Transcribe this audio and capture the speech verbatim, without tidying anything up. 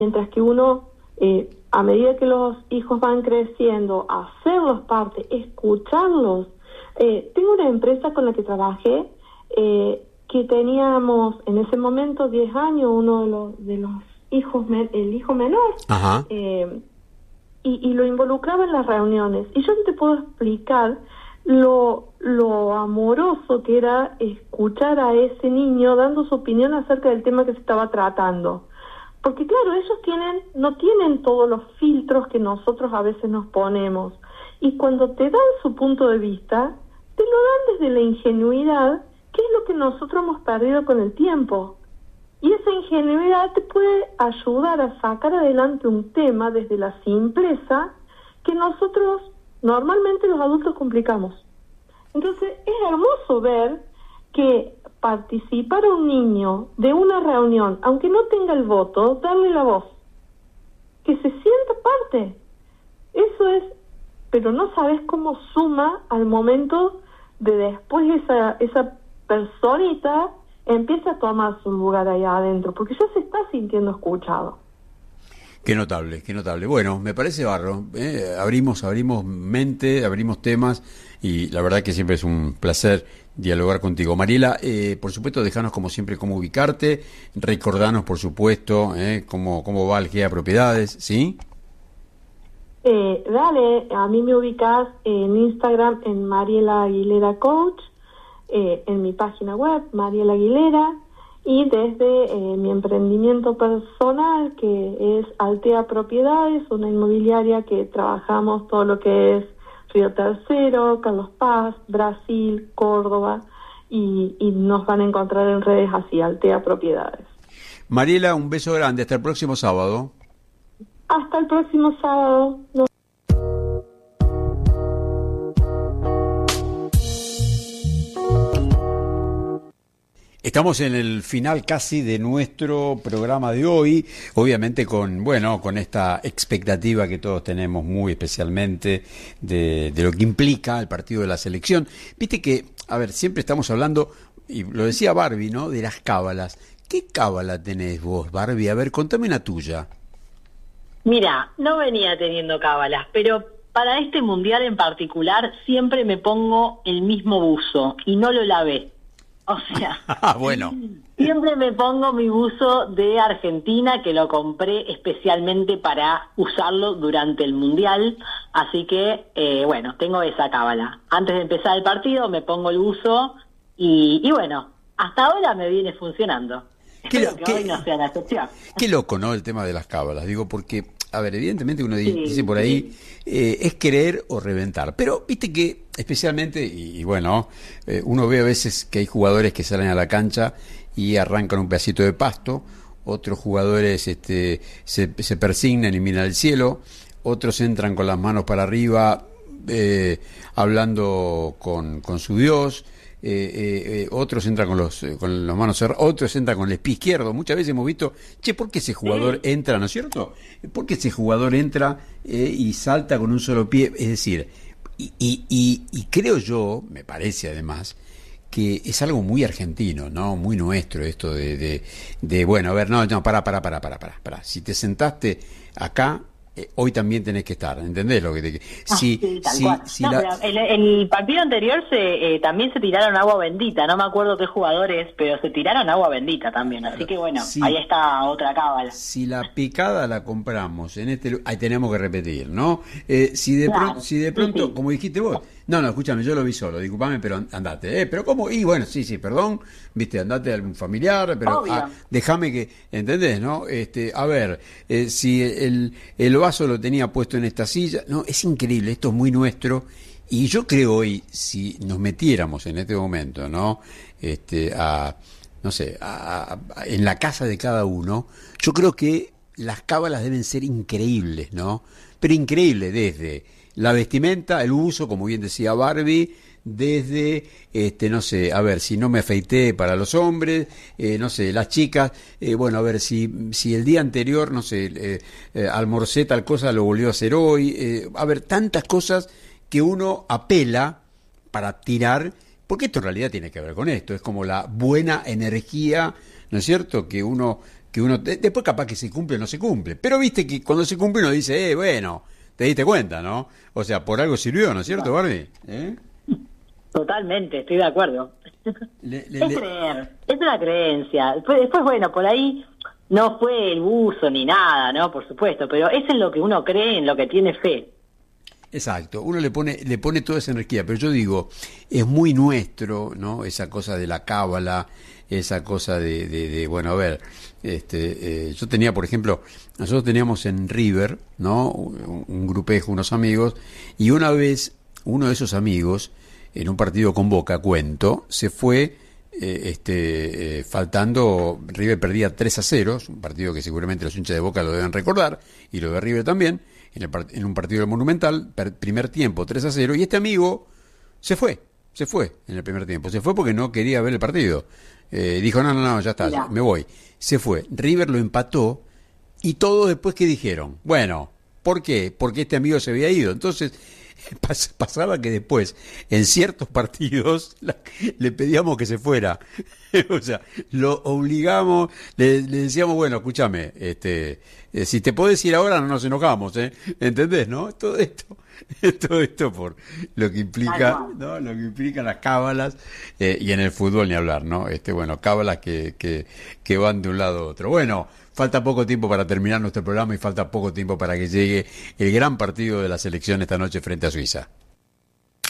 mientras que uno, eh, a medida que los hijos van creciendo, hacerlos parte, escucharlos. Eh, tengo una empresa con la que trabajé, eh, que teníamos en ese momento diez años, uno de los, de los hijos, me, el hijo menor, Ajá. Eh, y, y lo involucraba en las reuniones. Y yo no te puedo explicar lo, lo amoroso que era escuchar a ese niño dando su opinión acerca del tema que se estaba tratando. Porque claro, ellos tienen, no tienen todos los filtros que nosotros a veces nos ponemos. Y cuando te dan su punto de vista, te lo dan desde la ingenuidad, que es lo que nosotros hemos perdido con el tiempo. Y esa ingenuidad te puede ayudar a sacar adelante un tema desde la simpleza que nosotros normalmente los adultos complicamos. Entonces es hermoso ver que participar a un niño de una reunión, aunque no tenga el voto, darle la voz, que se sienta parte. Eso es, pero no sabes cómo suma al momento de después esa, esa personita empieza a tomar su lugar ahí adentro, porque ya se está sintiendo escuchado. Qué notable, qué notable. Bueno, me parece barro. ¿eh? Abrimos, abrimos mente, abrimos temas y la verdad que siempre es un placer dialogar contigo. Mariela, eh, por supuesto, dejanos como siempre cómo ubicarte, recordanos, por supuesto, eh, cómo, cómo va el G E A Propiedades, ¿sí? Eh, dale, a mí me ubicas en Instagram en Mariela Aguilera Coach, eh, en mi página web, Mariela Aguilera, y desde eh, mi emprendimiento personal, que es Altea Propiedades, una inmobiliaria que trabajamos todo lo que es Río Tercero, Carlos Paz, Brasil, Córdoba, y, y nos van a encontrar en redes así, Altea Propiedades. Mariela, un beso grande, hasta el próximo sábado. Hasta el próximo sábado. Nos Estamos en el final casi de nuestro programa de hoy, obviamente con, bueno, con esta expectativa que todos tenemos muy especialmente de, de lo que implica el partido de la selección. Viste que, a ver, siempre estamos hablando, y lo decía Barbie, ¿no?, de las cábalas. ¿Qué cábala tenés vos, Barbie? A ver, contame una tuya. Mira, no venía teniendo cábalas, pero para este mundial en particular siempre me pongo el mismo buzo y no lo lavé. O sea, bueno. Siempre me pongo mi buzo de Argentina, que lo compré especialmente para usarlo durante el Mundial, así que, eh, bueno, tengo esa cábala. Antes de empezar el partido me pongo el buzo y, y bueno, hasta ahora me viene funcionando. Espero que qué, hoy no sea la excepción. Qué loco, ¿no?, el tema de las cábalas. Digo, porque, a ver, evidentemente uno Sí, dice por ahí, sí. eh, es creer o reventar. Pero, viste que, especialmente, y, y bueno, eh, uno ve a veces que hay jugadores que salen a la cancha y arrancan un pedacito de pasto, otros jugadores este, se, se persignan y miran al cielo, otros entran con las manos para arriba, eh, hablando con, con su Dios. Eh, eh, eh, otros entran con los eh, con las manos cerradas, otros entran con el pie izquierdo. Muchas veces hemos visto, che, ¿por qué ese jugador entra, no es cierto? ¿Por qué ese jugador entra eh, y salta con un solo pie? Es decir, y, y, y, y creo yo, me parece además, que es algo muy argentino, ¿no? Muy nuestro esto de, de, de bueno, a ver, no, no, pará, pará, pará, pará, pará, pará. Si te sentaste acá, Eh, hoy también tenés que estar, ¿entendés lo que te... Ah, si, sí, tal si, cual. si No, la... pero el, el partido anterior se eh, también se tiraron agua bendita, no me acuerdo qué jugadores, pero se tiraron agua bendita también, así que bueno, Sí. ahí está otra cábala. Si la picada la compramos en este lu- ahí tenemos que repetir, ¿no? Eh, si de Claro, pronto, si de sí, pronto, sí. como dijiste vos, no, no, escúchame, yo lo vi solo, disculpame, pero andate, eh, pero cómo, y bueno, sí, sí, perdón, viste, andate a algún familiar, pero Obvio. ah, déjame que, ¿entendés, no? Este, a ver, eh, si el, el vaso lo tenía puesto en esta silla, no, es increíble, esto es muy nuestro. Y yo creo hoy, si nos metiéramos en este momento, ¿no? Este, a, no sé, a, a, en la casa de cada uno, yo creo que las cábalas deben ser increíbles, ¿no? Pero increíbles desde la vestimenta, el uso, como bien decía Barbie, desde, este, no sé, a ver, si no me afeité para los hombres, eh, no sé, las chicas, eh, bueno, a ver, si, si el día anterior, no sé, eh, eh, almorcé tal cosa, lo volvió a hacer hoy, eh, a ver, tantas cosas que uno apela para tirar, porque esto en realidad tiene que ver con esto, es como la buena energía, ¿no es cierto?, que uno que uno, de, después capaz que se cumple o no se cumple, pero viste que cuando se cumple uno dice, eh, bueno, te diste cuenta, ¿no? O sea, por algo sirvió, ¿no es cierto, Barbie? ¿Eh? Totalmente, estoy de acuerdo. Le, le, es le... creer, es una creencia. Después, después, bueno, por ahí no fue el buzo ni nada, ¿no? Por supuesto, pero es en lo que uno cree, en lo que tiene fe. Exacto, uno le pone le pone toda esa energía, pero yo digo, es muy nuestro, ¿no? Esa cosa de la cábala, esa cosa de, de, de bueno, a ver, este, eh, yo tenía, por ejemplo, nosotros teníamos en River, ¿no? Un, un grupejo, unos amigos, y una vez uno de esos amigos, en un partido con Boca, cuento, se fue, eh, este, eh, faltando, River perdía tres a cero, un partido que seguramente los hinchas de Boca lo deben recordar, y lo de River también, en, el, en un partido del Monumental, per, primer tiempo tres a cero, y este amigo se fue, se fue en el primer tiempo, se fue porque no quería ver el partido, eh, dijo no, no, no, ya está, ya, me voy, se fue, River lo empató, y todos después que dijeron, bueno, ¿por qué? Porque este amigo se había ido, entonces pasaba que después en ciertos partidos la, le pedíamos que se fuera, o sea, lo obligamos, le, le decíamos, bueno, escúchame, este, eh, si te podés ir ahora no nos enojamos, ¿eh? ¿Entendés, no? Todo esto, todo esto por lo que implica, ¿no? Lo que implican las cábalas, eh, y en el fútbol ni hablar, ¿no? Este, bueno, cábalas que, que, que van de un lado a otro. Bueno, falta poco tiempo para terminar nuestro programa y falta poco tiempo para que llegue el gran partido de la selección esta noche frente a Suiza.